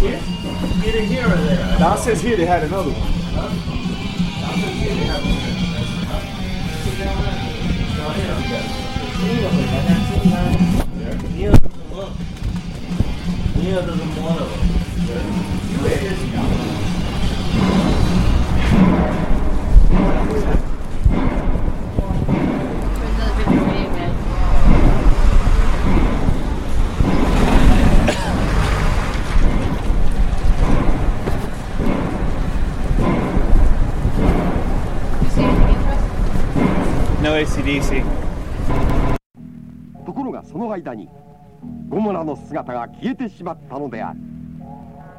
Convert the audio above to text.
Here? Either here or there. Downstairs here they had another one. Huh? Downstairs here they have one. Sit down there. No, here we got it. Neil doesn't look. Neil doesn't want to look. Where is he now? No AC/DC. ところがその間にゴモラの姿が消えてしまったのである。